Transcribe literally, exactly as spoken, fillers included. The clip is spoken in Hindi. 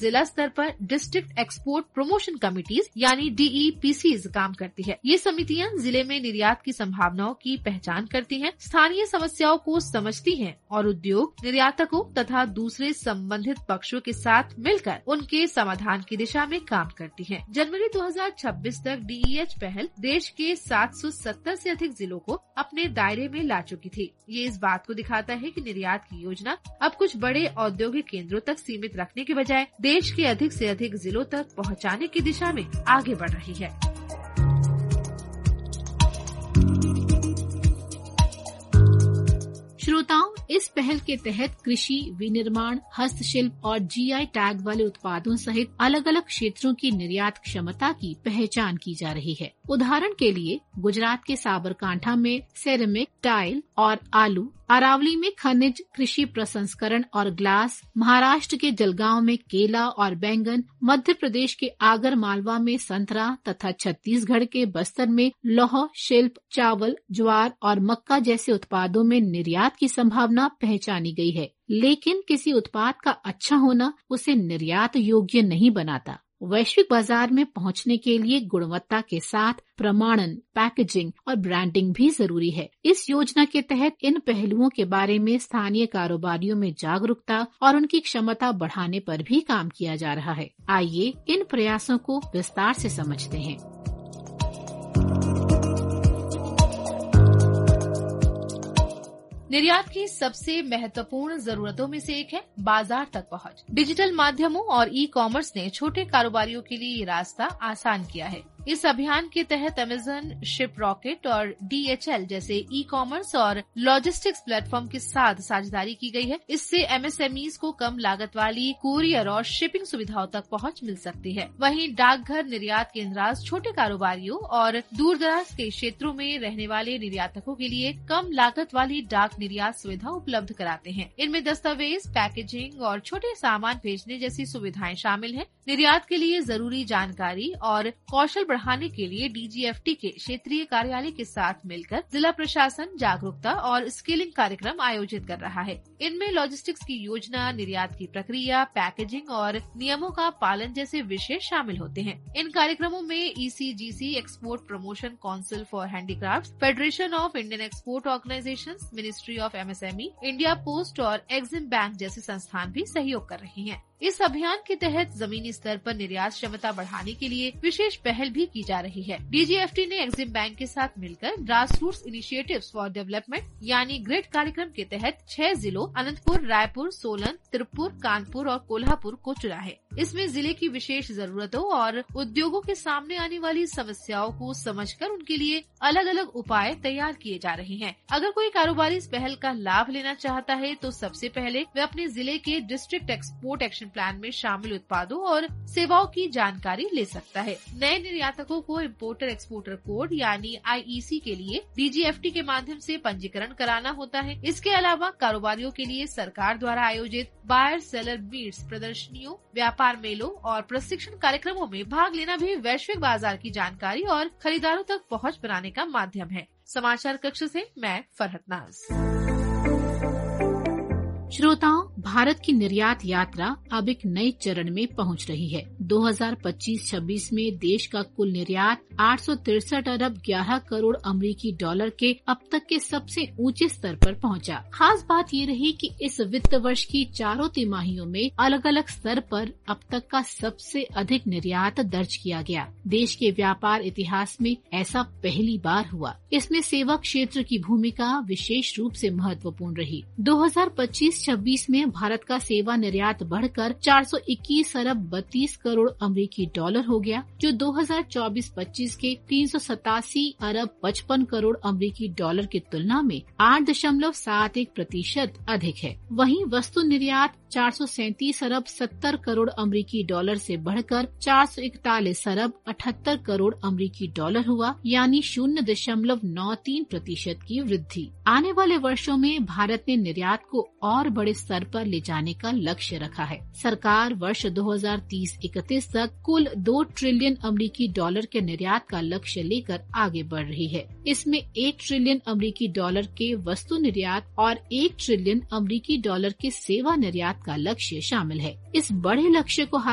जिला स्तर पर डिस्ट्रिक्ट एक्सपोर्ट प्रमोशन कमिटीज यानी डी ई पी सीज काम करती है। ये समितियां जिले में निर्यात की संभावनाओं की पहचान करती हैं, स्थानीय समस्याओं को समझती हैं और उद्योग, निर्यातकों तथा दूसरे संबंधित पक्षों के साथ मिलकर उनके समाधान की दिशा में काम करती हैं। जनवरी दो हज़ार छब्बीस तक डी ई एच पहल देश के सात सौ सत्तर से अधिक जिलों को अपने दायरे में ला चुकी थी। ये इस बात को दिखाता है कि निर्यात की योजना अब कुछ बड़े औद्योगिक केंद्रों तक सीमित रखने के बजाय देश के अधिक से अधिक जिलों तक पहुंचाने की दिशा में आगे बढ़ रही है। श्रोताओं, इस पहल के तहत कृषि, विनिर्माण, हस्तशिल्प और जी आई टैग वाले उत्पादों सहित अलग अलग क्षेत्रों की निर्यात क्षमता की पहचान की जा रही है। उदाहरण के लिए गुजरात के साबरकांठा में सेरेमिक, टाइल और आलू, अरावली में खनिज, कृषि प्रसंस्करण और ग्लास, महाराष्ट्र के जलगांव में केला और बैंगन, मध्य प्रदेश के आगर मालवा में संतरा तथा छत्तीसगढ़ के बस्तर में लौह, शिल्प, चावल, ज्वार और मक्का जैसे उत्पादों में निर्यात की संभावना पहचानी गई है। लेकिन किसी उत्पाद का अच्छा होना उसे निर्यात योग्य नहीं बनाता। वैश्विक बाजार में पहुंचने के लिए गुणवत्ता के साथ प्रमाणन, पैकेजिंग और ब्रांडिंग भी जरूरी है। इस योजना के तहत इन पहलुओं के बारे में स्थानीय कारोबारियों में जागरूकता और उनकी क्षमता बढ़ाने पर भी काम किया जा रहा है। आइए इन प्रयासों को विस्तार से समझते हैं। निर्यात की सबसे महत्वपूर्ण जरूरतों में से एक है बाजार तक पहुंच। डिजिटल माध्यमों और ई कॉमर्स ने छोटे कारोबारियों के लिए ये रास्ता आसान किया है। इस अभियान के तहत अमेज़न, शिप रॉकेट और डी एच एल जैसे ई कॉमर्स और लॉजिस्टिक्स प्लेटफॉर्म के साथ साझेदारी की गई है। इससे एम एस एम ईज़ को कम लागत वाली कुरियर और शिपिंग सुविधाओं तक पहुंच मिल सकती है। वहीं डाकघर निर्यात केंद्र छोटे कारोबारियों और दूर दराज के क्षेत्रों में रहने वाले निर्यातकों के लिए कम लागत वाली डाक निर्यात सुविधा उपलब्ध कराते हैं। इनमें दस्तावेज, पैकेजिंग और छोटे सामान भेजने जैसी सुविधाएं शामिल हैं। निर्यात के लिए जरूरी जानकारी और कौशल बढ़ाने के लिए डी जी एफ टी के क्षेत्रीय कार्यालय के साथ मिलकर जिला प्रशासन जागरूकता और स्किलिंग कार्यक्रम आयोजित कर रहा है। इनमें लॉजिस्टिक्स की योजना, निर्यात की प्रक्रिया, पैकेजिंग और नियमों का पालन जैसे विषय शामिल होते हैं। इन कार्यक्रमों में ई सी जी सी, export promotion council for handicraft, federation of Indian export organisations, ministry of M S M E, India post और एक्सिम बैंक जैसे संस्थान भी सहयोग कर रहे हैं। इस अभियान के तहत जमीनी स्तर पर निर्यात क्षमता बढ़ाने के लिए विशेष पहल भी की जा रही है। डी जी एफ टी ने एक्सिम बैंक के साथ मिलकर grass roots initiatives for development यानी ग्रिड कार्यक्रम के तहत छह जिलों अनंतपुर, रायपुर, सोलन, तिरुपुर, कानपुर और कोल्हापुर को चुना है। इसमें जिले की विशेष जरूरतों और उद्योगों के सामने आने वाली समस्याओं को समझकर उनके लिए अलग अलग उपाय तैयार किए जा रहे हैं। अगर कोई कारोबारी इस पहल का लाभ लेना चाहता है तो सबसे पहले वे अपने जिले के डिस्ट्रिक्ट एक्सपोर्ट एक्शन प्लान में शामिल उत्पादों और सेवाओं की जानकारी ले सकता है। नए निर्यातकों को इम्पोर्टर एक्सपोर्टर कोड यानी आई ई सी के लिए डी जी एफ टी के माध्यम से पंजीकरण कराना होता है। इसके अलावा कारोबारियों के लिए सरकार द्वारा आयोजित बायर सेलर मीट्स, प्रदर्शनियों, व्यापार मेलों और प्रशिक्षण कार्यक्रमों में भाग लेना भी वैश्विक बाजार की जानकारी और खरीदारों तक पहुंच बनाने का माध्यम है। समाचार कक्ष से मैं फरहत नाज। श्रोताओं, भारत की निर्यात यात्रा अब एक नए चरण में पहुंच रही है। दो हज़ार पच्चीस छब्बीस में देश का कुल निर्यात आठ सौ तिरसठ अरब ग्यारह करोड़ अमेरिकी डॉलर के अब तक के सबसे ऊंचे स्तर पर पहुंचा। खास बात ये रही कि इस वित्त वर्ष की चारों तिमाहियों में अलग अलग स्तर पर अब तक का सबसे अधिक निर्यात दर्ज किया गया। देश के व्यापार इतिहास में ऐसा पहली बार हुआ। इसमें सेवा क्षेत्र की भूमिका विशेष रूप से महत्वपूर्ण रही। दो हज़ार पच्चीस छब्बीस में भारत का सेवा निर्यात बढ़कर चार सौ इक्कीस अरब बत्तीस करोड़ अमेरिकी डॉलर हो गया, जो दो हज़ार चौबीस पच्चीस के तीन सौ सतासी अरब पचपन करोड़ अमेरिकी डॉलर की तुलना में आठ दशमलव सात एक प्रतिशत अधिक है। वहीं वस्तु निर्यात चार सौ सैंतीस अरब सत्तर करोड़ अमेरिकी डॉलर से बढ़कर चार सौ इकतालीस अरब अठहत्तर करोड़ अमेरिकी डॉलर हुआ, यानी शून्य दशमलव नौ तीन प्रतिशत की वृद्धि। आने वाले वर्षों में भारत ने निर्यात को और बड़े स्तर पर ले जाने का लक्ष्य रखा है। सरकार वर्ष दो हज़ार तीस इकतीस तक कुल दो ट्रिलियन अमेरिकी डॉलर के निर्यात का लक्ष्य लेकर आगे बढ़ रही है। इसमें एक ट्रिलियन अमेरिकी डॉलर के वस्तु निर्यात और एक ट्रिलियन अमेरिकी डॉलर के सेवा निर्यात का लक्ष्य शामिल है। इस बड़े लक्ष्य को